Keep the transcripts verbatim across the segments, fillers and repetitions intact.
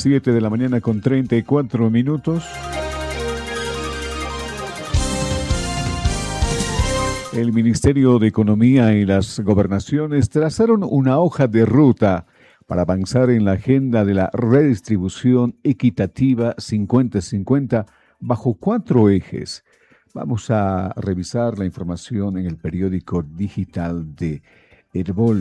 siete de la mañana con treinta y cuatro minutos. El Ministerio de Economía y las gobernaciones trazaron una hoja de ruta para avanzar en la agenda de la redistribución equitativa cincuenta cincuenta bajo cuatro ejes. Vamos a revisar la información en el periódico digital de Herbol.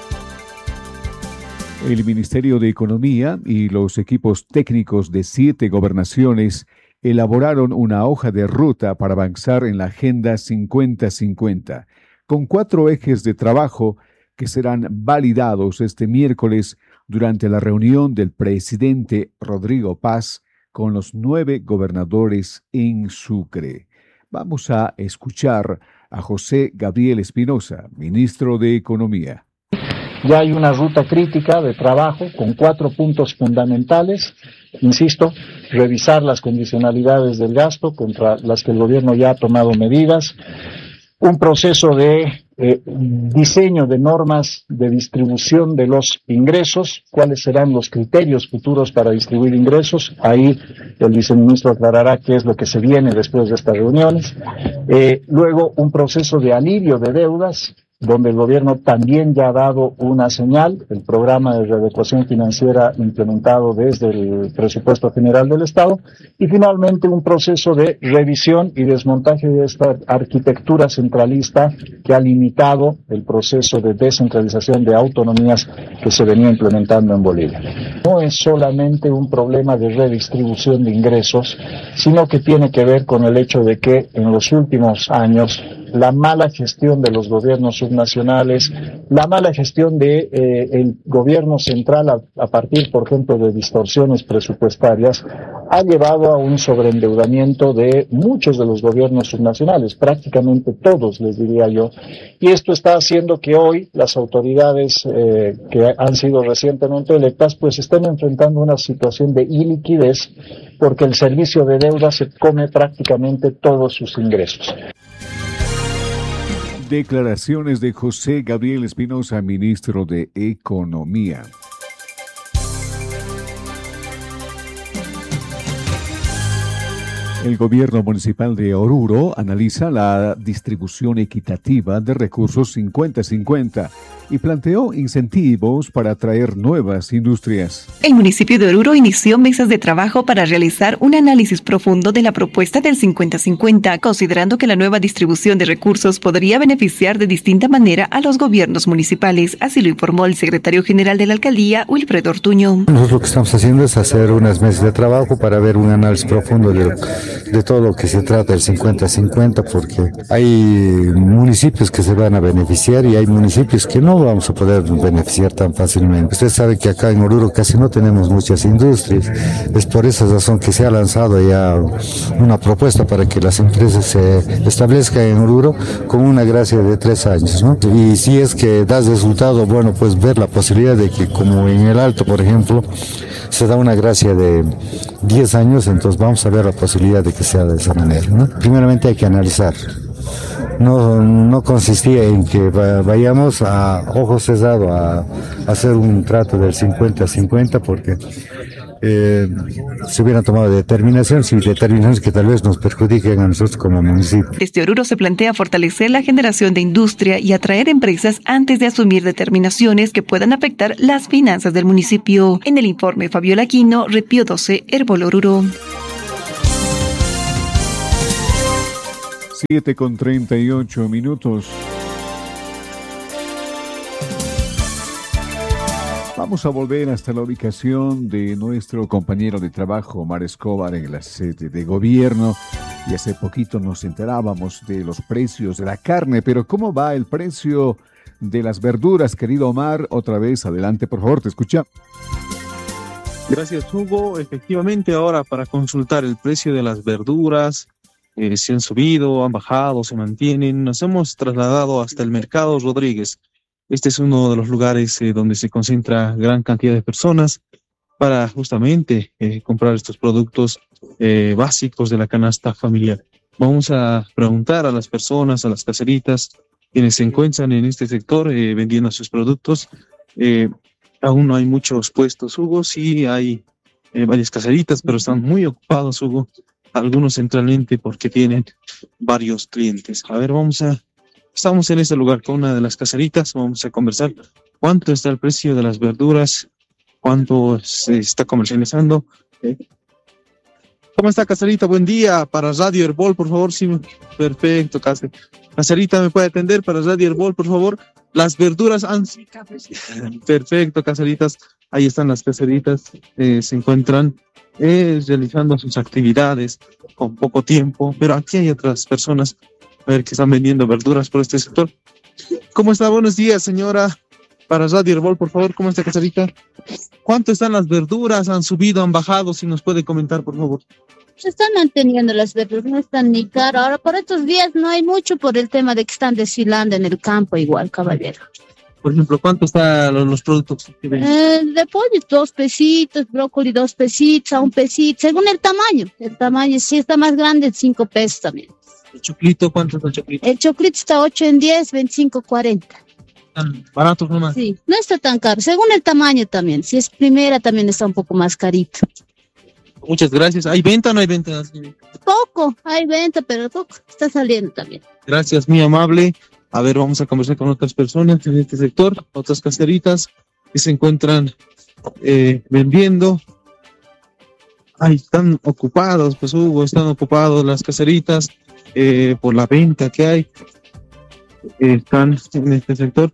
El Ministerio de Economía y los equipos técnicos de siete gobernaciones elaboraron una hoja de ruta para avanzar en la Agenda cincuenta cincuenta, con cuatro ejes de trabajo que serán validados este miércoles durante la reunión del presidente Rodrigo Paz con los nueve gobernadores en Sucre. Vamos a escuchar a José Gabriel Espinosa, ministro de Economía. Ya hay una ruta crítica de trabajo con cuatro puntos fundamentales. Insisto, revisar las condicionalidades del gasto contra las que el gobierno ya ha tomado medidas. Un proceso de eh, diseño de normas de distribución de los ingresos. ¿Cuáles serán los criterios futuros para distribuir ingresos? Ahí el viceministro aclarará qué es lo que se viene después de estas reuniones. Eh, luego, un proceso de alivio de deudas, donde el gobierno también ya ha dado una señal, el programa de readecuación financiera implementado desde el presupuesto general del Estado, y finalmente un proceso de revisión y desmontaje de esta arquitectura centralista que ha limitado el proceso de descentralización de autonomías que se venía implementando en Bolivia. No es solamente un problema de redistribución de ingresos, sino que tiene que ver con el hecho de que en los últimos años la mala gestión de los gobiernos subnacionales, la mala gestión de eh, el gobierno central a, a partir, por ejemplo, de distorsiones presupuestarias, ha llevado a un sobreendeudamiento de muchos de los gobiernos subnacionales, prácticamente todos, les diría yo, y esto está haciendo que hoy las autoridades eh, que han sido recientemente electas pues estén enfrentando una situación de iliquidez porque el servicio de deuda se come prácticamente todos sus ingresos. Declaraciones de José Gabriel Espinosa, ministro de Economía. El gobierno municipal de Oruro analiza la distribución equitativa de recursos cincuenta cincuenta y planteó incentivos para atraer nuevas industrias. El municipio de Oruro inició mesas de trabajo para realizar un análisis profundo de la propuesta del cincuenta cincuenta, considerando que la nueva distribución de recursos podría beneficiar de distinta manera a los gobiernos municipales, así lo informó el secretario general de la alcaldía, Wilfredo Ortuño. Nosotros lo que estamos haciendo es hacer unas mesas de trabajo para ver un análisis profundo de, de todo lo que se trata del cincuenta cincuenta, porque hay municipios que se van a beneficiar y hay municipios que no vamos a poder beneficiar tan fácilmente. Usted sabe que acá en Oruro casi no tenemos muchas industrias. Es por esa razón que se ha lanzado ya una propuesta para que las empresas se establezcan en Oruro con una gracia de tres años, ¿no? Y si es que da resultado, bueno, pues ver la posibilidad de que, como en el Alto, por ejemplo, se da una gracia de diez años, entonces vamos a ver la posibilidad de que sea de esa manera, ¿no? Primeramente hay que analizar. No, no consistía en que vayamos a ojo cerrado a, a hacer un trato del cincuenta cincuenta porque eh, se hubieran tomado determinaciones y determinaciones que tal vez nos perjudiquen a nosotros como municipio. Desde Oruro se plantea fortalecer la generación de industria y atraer empresas antes de asumir determinaciones que puedan afectar las finanzas del municipio. En el informe, Fabiola Aquino, Repío doce, Herbol Oruro. siete con treinta y ocho minutos. Vamos a volver hasta la ubicación de nuestro compañero de trabajo, Omar Escobar, en la sede de gobierno. Y hace poquito nos enterábamos de los precios de la carne, pero ¿cómo va el precio de las verduras, querido Omar? Otra vez, adelante, por favor, te escucha. Gracias, Hugo. Efectivamente, ahora para consultar el precio de las verduras, Eh, si han subido, han bajado, se mantienen. Nos hemos trasladado hasta el Mercado Rodríguez. Este es uno de los lugares eh, donde se concentra gran cantidad de personas para justamente eh, comprar estos productos eh, básicos de la canasta familiar. Vamos a preguntar a las personas, a las caseritas, quienes se encuentran en este sector eh, vendiendo sus productos. Eh, aún no hay muchos puestos, Hugo, sí hay eh, varias caseritas, pero están muy ocupados, Hugo, algunos centralmente porque tienen varios clientes. A ver, vamos a, estamos en este lugar con una de las caseritas, vamos a conversar cuánto está el precio de las verduras, cuánto se está comercializando. ¿Eh? ¿Cómo está, Caserita? Buen día. Para Radio Herbol, por favor. Sí, perfecto, Caser. Caserita, ¿me puede atender para Radio Herbol, por favor? Las verduras han... Perfecto, Caseritas. Ahí están las caseritas. Eh, se encuentran eh, realizando sus actividades con poco tiempo. Pero aquí hay otras personas, a ver, que están vendiendo verduras por este sector. ¿Cómo está? Buenos días, señora. Para Radio Herbol, por favor. ¿Cómo está, Caserita? ¿Cuánto están las verduras? ¿Han subido, han bajado? Si nos puede comentar, por favor. Se están manteniendo las verduras, no están ni caras. Ahora, por estos días no hay mucho por el tema de que están desfilando en el campo igual, caballero. Por ejemplo, ¿cuánto están los, los productos que venden? Eh, de pollo, dos pesitos, brócoli, dos pesitos, a un pesito, según el tamaño. El tamaño, si está más grande, cinco pesos también. ¿El choclito? ¿Cuánto está el choclito? El choclito está ocho en diez, veinticinco, cuarenta. ¿Tan baratos nomás? Sí, no está tan caro, según el tamaño también. Si es primera, también está un poco más carito. Muchas gracias. ¿Hay venta o no hay venta? Poco, hay venta, pero poco. Está saliendo también. Gracias, muy amable. A ver, vamos a conversar con otras personas en este sector, otras caseritas que se encuentran eh, vendiendo. Ahí están ocupados, pues Hugo, están ocupados las caseritas eh, por la venta que hay. Eh, están en este sector.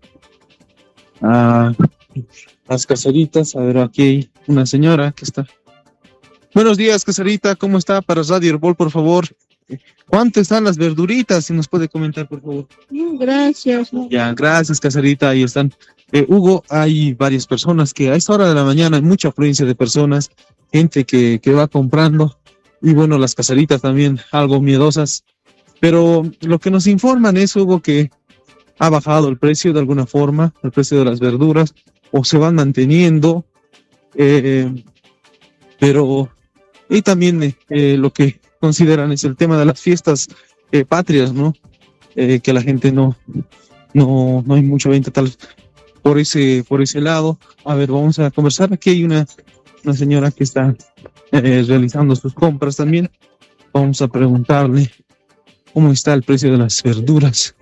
Ah, las caseritas, a ver, aquí hay una señora que está. Buenos días, caserita, ¿cómo está? Para Radio Herbol, por favor. ¿Cuánto están las verduritas? Si nos puede comentar, por favor. Gracias. Ya, gracias, caserita, ahí están. Eh, Hugo, hay varias personas que a esta hora de la mañana hay mucha afluencia de personas, gente que, que va comprando, y bueno, las caseritas también algo miedosas, pero lo que nos informan es, Hugo, que ha bajado el precio de alguna forma, el precio de las verduras, o se van manteniendo, eh, pero, y también eh, lo que consideran es el tema de las fiestas eh, patrias, ¿no? Eh, que la gente no, no, no hay mucha venta tal por ese, por ese lado. A ver, vamos a conversar. Aquí hay una, una señora que está eh, realizando sus compras también. Vamos a preguntarle cómo está el precio de las verduras.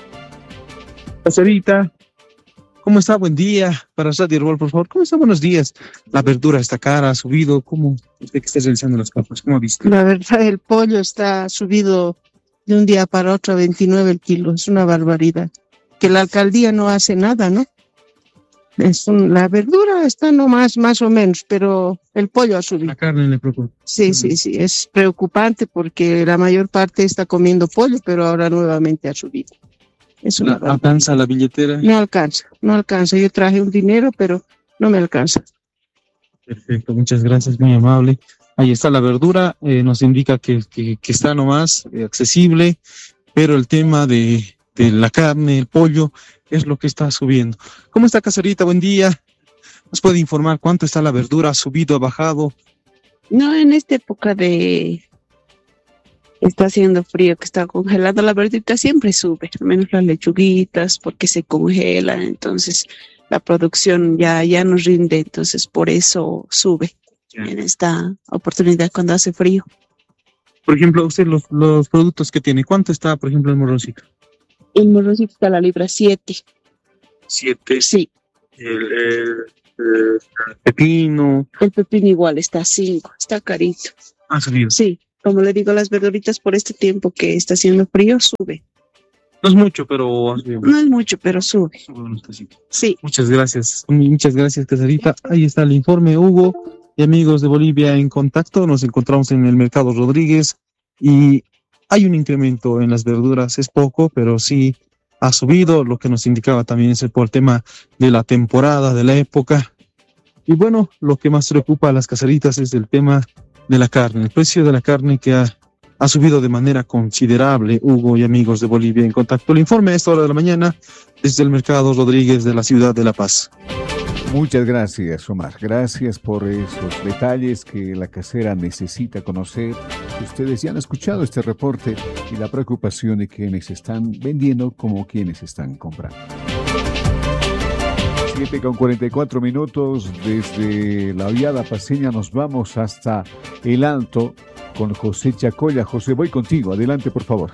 Caserita, ¿cómo está? Buen día. Para Radio Herbol, por favor. ¿Cómo está? Buenos días. La verdura está cara, ha subido. ¿Cómo usted que está realizando las compras? ¿Cómo ha visto? La verdad, el pollo está subido de un día para otro a veintinueve el kilo. Es una barbaridad. Que la alcaldía no hace nada, ¿no? Es un, la verdura está nomás, más o menos, pero el pollo ha subido. La carne le preocupa. Sí, sí, sí. Es preocupante porque la mayor parte está comiendo pollo, pero ahora nuevamente ha subido. Es una ¿La, ¿Alcanza la billetera? No alcanza, no alcanza. Yo traje un dinero, pero no me alcanza. Perfecto, muchas gracias, muy amable. Ahí está la verdura, eh, nos indica que, que, que está nomás eh, accesible, pero el tema de, de la carne, el pollo, es lo que está subiendo. ¿Cómo está, caserita? Buen día. ¿Nos puede informar cuánto está la verdura? ¿Ha subido, ha bajado? No, en esta época de... Está haciendo frío, que está congelada la verdura, siempre sube, al menos las lechuguitas, porque se congelan, entonces la producción ya, ya no rinde, entonces por eso sube en esta oportunidad cuando hace frío. Por ejemplo, usted los, los productos que tiene, ¿cuánto está, por ejemplo, el morroncito? El morroncito está a la libra siete. ¿Siete? Sí. El, el, el, el pepino. El pepino igual está a cinco, está carito. ¿Ha subido? Sí. Como le digo, las verduritas por este tiempo que está haciendo frío, sube. No es mucho, pero... No es mucho, pero sube. Sí. Muchas gracias. Muchas gracias, caserita. Ahí está el informe, Hugo. Y amigos de Bolivia en contacto, nos encontramos en el Mercado Rodríguez y hay un incremento en las verduras. Es poco, pero sí ha subido. Lo que nos indicaba también es por el tema de la temporada, de la época. Y bueno, lo que más preocupa a las caseritas es el tema de la carne, el precio de la carne que ha, ha subido de manera considerable. Hugo y amigos de Bolivia en contacto. El informe a esta hora de la mañana desde el Mercado Rodríguez de la ciudad de La Paz. Muchas gracias, Omar. Gracias por esos detalles que la casera necesita conocer. Ustedes ya han escuchado este reporte y la preocupación de quienes están vendiendo como quienes están comprando. siete con cuarenta y cuatro minutos. Desde la Viada Paceña nos vamos hasta El Alto con José Chacolla. José, voy contigo. Adelante, por favor.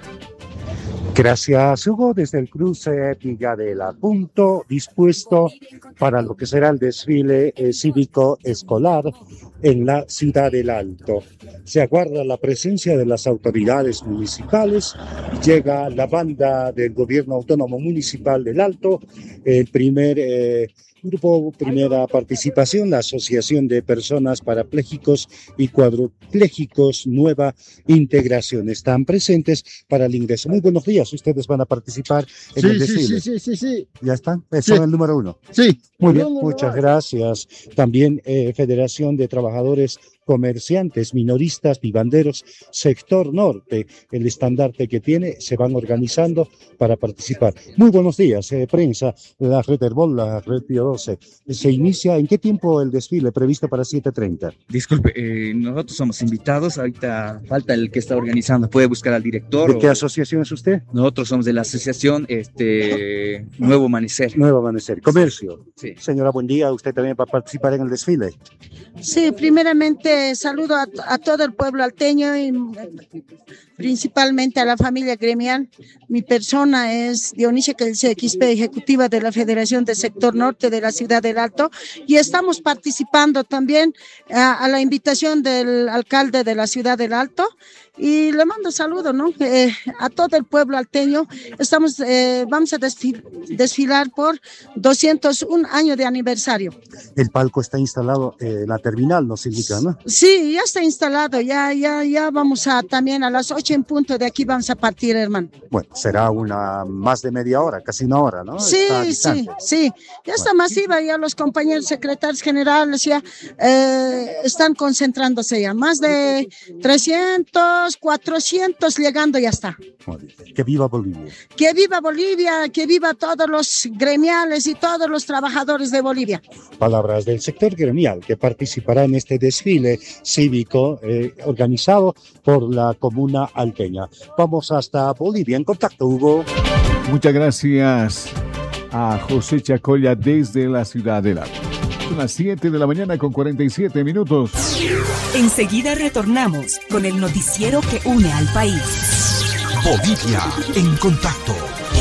Gracias, Hugo. Desde el cruce Pigadel a punto, dispuesto para lo que será el desfile eh, cívico escolar en la ciudad del Alto. Se aguarda la presencia de las autoridades municipales. Llega la banda del Gobierno Autónomo Municipal del Alto, el primer eh, grupo, primera participación, la Asociación de Personas Parapléjicos y Cuadripléjicos Nueva Integración. Están presentes para el ingreso. Muy buenos días. Ustedes van a participar en sí, el desfile. Sí, sí, sí, sí, sí. ¿Ya están? Son Sí. el número uno. Sí. Muy bien, No, no, no, muchas no. gracias. También eh, Federación de Trabajadores Comerciantes, Minoristas, Vivanderos, Sector Norte, el estandarte que tiene, se van organizando para participar. Muy buenos días, eh, prensa, la Red Herbol, la Red Pío doce. ¿Se inicia en qué tiempo el desfile previsto para siete treinta? Disculpe, eh, nosotros somos invitados, ahorita falta el que está organizando, puede buscar al director. ¿De qué o- asociación es usted? Nosotros somos de la asociación este, Nuevo Amanecer. Nuevo Amanecer, Comercio. Sí. Señora, buen día, usted también va a participar en el desfile. Sí, primeramente saludo a, a todo el pueblo alteño y eh, principalmente a la familia gremial. Mi persona es Dionisio Kelce Quispe, ejecutiva de la Federación del Sector Norte de la Ciudad del Alto, y estamos participando también a, a la invitación del alcalde de la Ciudad del Alto. Y le mando saludo, ¿no? Eh, a todo el pueblo alteño. Estamos, eh, vamos a desfil- desfilar por doscientos un años de aniversario. El palco está instalado en la terminal, nos indica, ¿no? Sí, ya está instalado, ya, ya, ya vamos a también a las ocho en punto de aquí vamos a partir, hermano. Bueno, será una más de media hora, casi una hora, ¿no? Sí, Está sí, distante. sí, ya está masiva, ya los compañeros secretarios generales ya eh, están concentrándose ya, más de trescientos, cuatrocientos llegando ya está. Muy bien. Que viva Bolivia. Que viva Bolivia, que viva todos los gremiales y todos los trabajadores de Bolivia. Palabras del sector gremial que participará en este desfile cívico eh, organizado por la comuna alteña. Vamos hasta Bolivia. En contacto, Hugo. Muchas gracias a José Chacolla desde la ciudad del Alto. Son las siete de la mañana con cuarenta y siete minutos. Enseguida retornamos con el noticiero que une al país. Bolivia en contacto.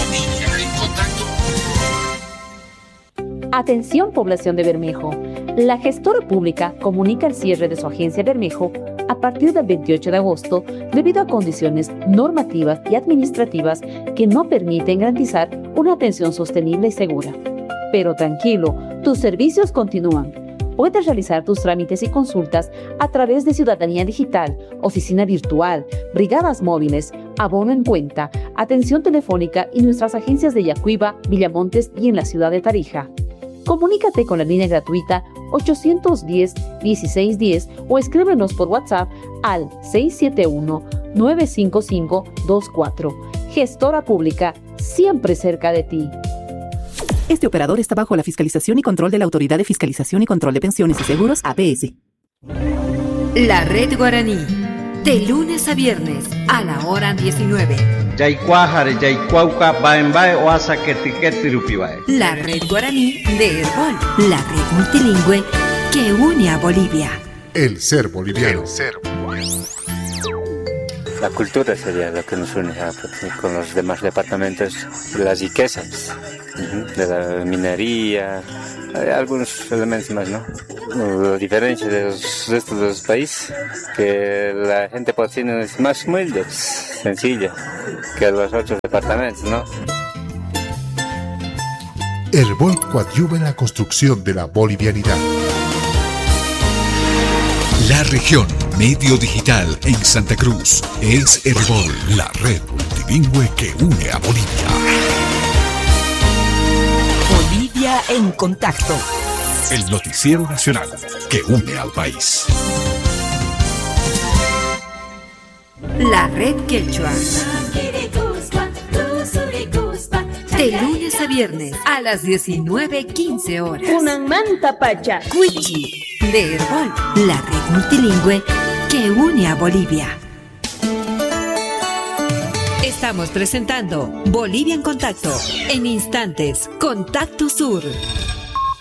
Atención, población de Bermejo. La gestora pública comunica el cierre de su agencia Bermejo a partir del veintiocho de agosto debido a condiciones normativas y administrativas que no permiten garantizar una atención sostenible y segura. Pero tranquilo, tus servicios continúan. Puedes realizar tus trámites y consultas a través de Ciudadanía Digital, Oficina Virtual, Brigadas Móviles, Abono en Cuenta, Atención Telefónica y nuestras agencias de Yacuiba, Villamontes y en la ciudad de Tarija. Comunícate con la línea gratuita ochocientos diez, dieciséis diez o escríbenos por WhatsApp al seis siete uno, nueve cinco cinco dos cuatro. Gestora Pública, siempre cerca de ti. Este operador está bajo la fiscalización y control de la Autoridad de Fiscalización y Control de Pensiones y Seguros, A P S. La Red Guaraní, de lunes a viernes a la hora diecinueve. La Red Guaraní de Herbol, la red multilingüe que une a Bolivia. El ser boliviano. La cultura sería lo que nos une a- con los demás departamentos, las riquezas, ujú, de la minería, hay algunos elementos más, ¿no? La diferencia de los restos de los países, que la gente porcina es más humilde, sencilla, que los otros departamentos, ¿no? Herbol coadyuva en la construcción de la bolivianidad. La región medio digital en Santa Cruz es Herbol, la red multilingüe que une a Bolivia. Bolivia en contacto. El noticiero nacional que une al país. La Red Quechua. De lunes a viernes a las diecinueve quince horas. Manta Pacha. Cuichi de Herbol, la red multilingüe que une a Bolivia. Estamos presentando Bolivia en Contacto. En instantes, Contacto Sur.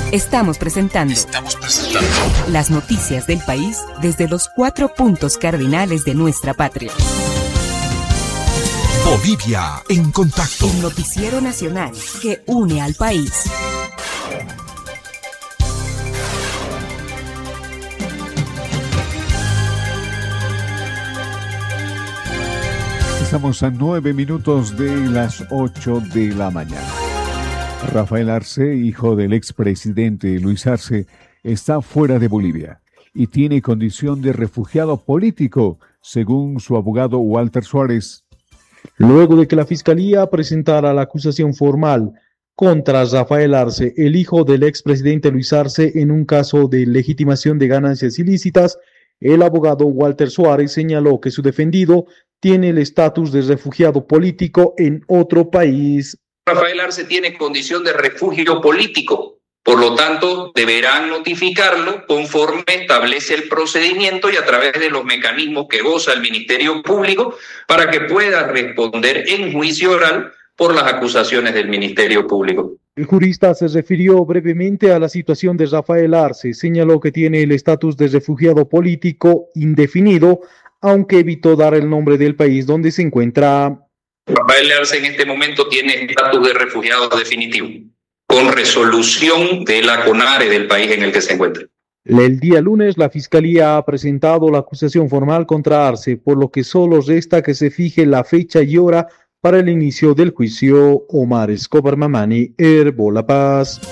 Estamos presentando, Estamos presentando las noticias del país desde los cuatro puntos cardinales de nuestra patria. Bolivia en contacto. El noticiero nacional que une al país. Estamos a nueve minutos de las ocho de la mañana. Rafael Arce, hijo del expresidente Luis Arce, está fuera de Bolivia y tiene condición de refugiado político, según su abogado Walter Suárez. Luego de que la Fiscalía presentara la acusación formal contra Rafael Arce, el hijo del expresidente Luis Arce, en un caso de legitimación de ganancias ilícitas, el abogado Walter Suárez señaló que su defendido tiene el estatus de refugiado político en otro país. Rafael Arce tiene condición de refugio político, por lo tanto deberán notificarlo conforme establece el procedimiento y a través de los mecanismos que goza el Ministerio Público para que pueda responder en juicio oral por las acusaciones del Ministerio Público. El jurista se refirió brevemente a la situación de Rafael Arce, señaló que tiene el estatus de refugiado político indefinido, aunque evitó dar el nombre del país donde se encuentra. Rafael Arce en este momento tiene estatus de refugiado definitivo, con resolución de la CONARE del país en el que se encuentra. El día lunes la Fiscalía ha presentado la acusación formal contra Arce, por lo que solo resta que se fije la fecha y hora para el inicio del juicio. Omar Escobar Mamani, Herbo La Paz.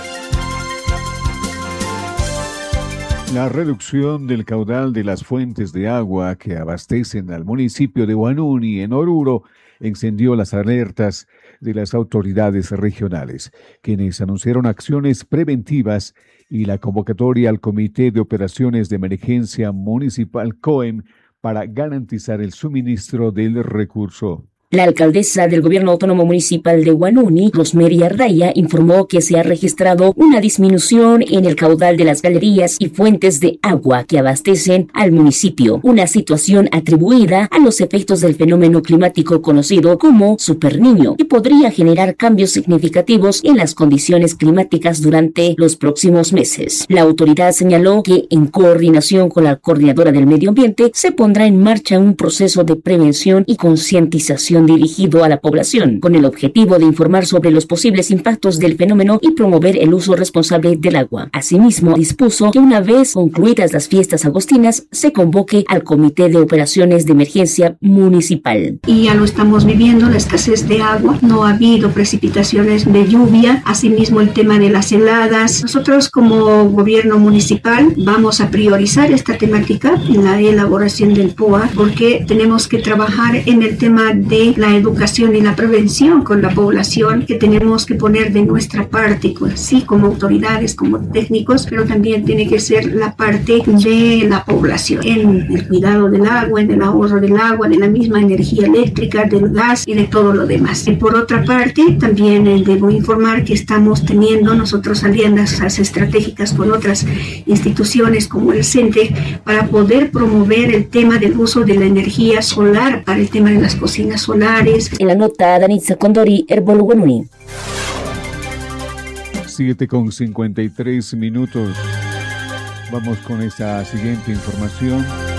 La reducción del caudal de las fuentes de agua que abastecen al municipio de Huanuni, en Oruro, encendió las alertas de las autoridades regionales, quienes anunciaron acciones preventivas y la convocatoria al Comité de Operaciones de Emergencia Municipal COEM para garantizar el suministro del recurso. La alcaldesa del Gobierno Autónomo Municipal de Huanuni, Rosemary Arraya, informó que se ha registrado una disminución en el caudal de las galerías y fuentes de agua que abastecen al municipio, una situación atribuida a los efectos del fenómeno climático conocido como Superniño, que podría generar cambios significativos en las condiciones climáticas durante los próximos meses. La autoridad señaló que, en coordinación con la Coordinadora del Medio Ambiente, se pondrá en marcha un proceso de prevención y concientización dirigido a la población, con el objetivo de informar sobre los posibles impactos del fenómeno y promover el uso responsable del agua. Asimismo, dispuso que una vez concluidas las fiestas agostinas, se convoque al Comité de Operaciones de Emergencia Municipal. Y ya lo estamos viviendo, la escasez de agua, no ha habido precipitaciones de lluvia, asimismo el tema de las heladas. Nosotros como gobierno municipal vamos a priorizar esta temática en la elaboración del P U A, porque tenemos que trabajar en el tema de la educación y la prevención con la población, que tenemos que poner de nuestra parte, sí, como autoridades, como técnicos, pero también tiene que ser la parte de la población, en el cuidado del agua, en el ahorro del agua, de la misma energía eléctrica, del gas y de todo lo demás. Y por otra parte, también eh, debo informar que estamos teniendo nosotros alianzas estratégicas con otras instituciones como el CENTE para poder promover el tema del uso de la energía solar para el tema de las cocinas solares. En la nota, Danitza Condori, Herbol Huanuni. siete con cincuenta y tres minutos. Vamos con esta siguiente información.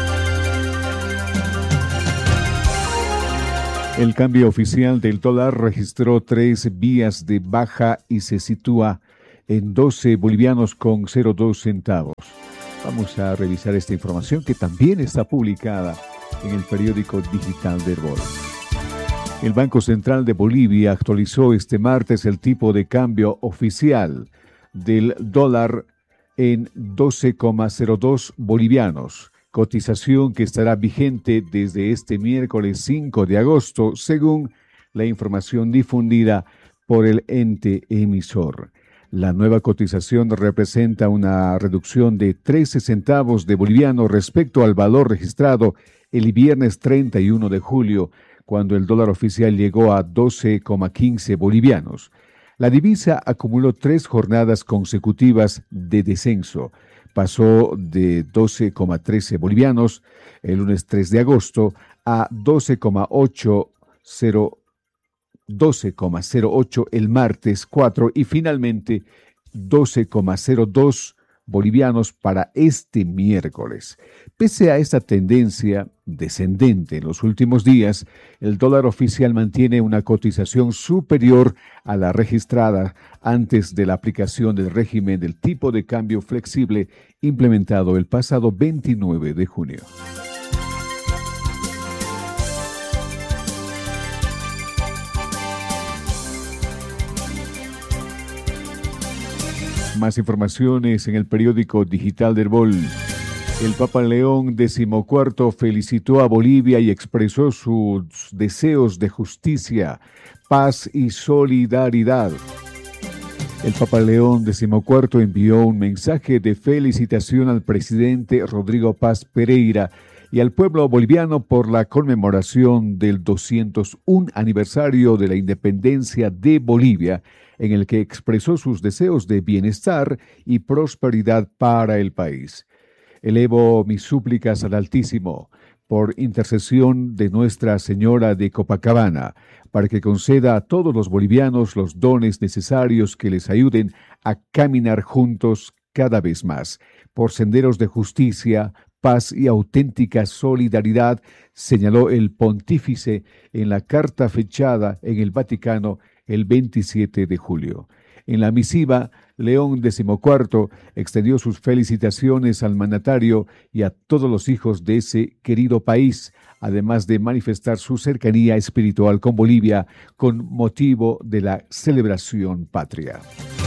El cambio oficial del dólar registró tres vías de baja y se sitúa en doce bolivianos con cero dos centavos. Vamos a revisar esta información que también está publicada en el periódico digital de Herbol. El Banco Central de Bolivia actualizó este martes el tipo de cambio oficial del dólar en doce coma cero dos bolivianos, cotización que estará vigente desde este miércoles cinco de agosto, según la información difundida por el ente emisor. La nueva cotización representa una reducción de trece centavos de boliviano respecto al valor registrado el viernes treinta y uno de julio, cuando el dólar oficial llegó a doce coma quince bolivianos. La divisa acumuló tres jornadas consecutivas de descenso. Pasó de doce coma trece bolivianos el lunes tres de agosto a doce coma cero ocho el martes cuatro y finalmente doce coma cero dos bolivianos para este miércoles. Pese a esta tendencia descendente en los últimos días, el dólar oficial mantiene una cotización superior a la registrada antes de la aplicación del régimen del tipo de cambio flexible implementado el pasado veintinueve de junio. Más informaciones en el periódico digital del Bol. El Papa León decimocuarto felicitó a Bolivia y expresó sus deseos de justicia, paz y solidaridad. El Papa León decimocuarto envió un mensaje de felicitación al presidente Rodrigo Paz Pereira y al pueblo boliviano por la conmemoración del doscientos uno aniversario de la independencia de Bolivia, en el que expresó sus deseos de bienestar y prosperidad para el país. Elevo mis súplicas al Altísimo, por intercesión de Nuestra Señora de Copacabana, para que conceda a todos los bolivianos los dones necesarios que les ayuden a caminar juntos cada vez más, por senderos de justicia, paz y auténtica solidaridad, señaló el pontífice en la carta fechada en el Vaticano el veintisiete de julio. En la misiva, León decimocuarto extendió sus felicitaciones al mandatario y a todos los hijos de ese querido país, además de manifestar su cercanía espiritual con Bolivia con motivo de la celebración patria.